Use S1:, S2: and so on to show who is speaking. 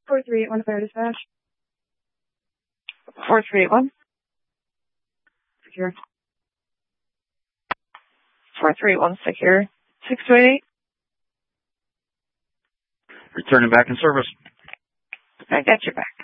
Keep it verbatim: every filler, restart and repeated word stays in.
S1: four three eight one fire dispatch.
S2: four three eight one.
S1: Secure.
S2: four three eight one secure. six two eight eight.
S3: Returning back in service.
S2: I got your back.